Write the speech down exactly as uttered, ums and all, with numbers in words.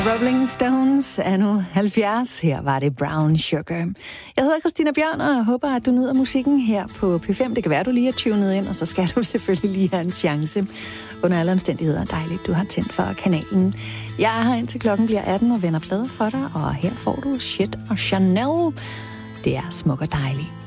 Rolling Stones er nu halvfjerds. Her var det Brown Sugar. Jeg hedder Christina Bjørn, og jeg håber, at du nyder musikken her på P fem. Det kan være, at du lige er tunet ind, og så skal du selvfølgelig lige have en chance. Under alle omstændigheder dejligt, du har tændt for kanalen. Jeg er her indtil klokken bliver atten og vender plade for dig, og her får du Shit og Chanel. Det er smuk og dejligt.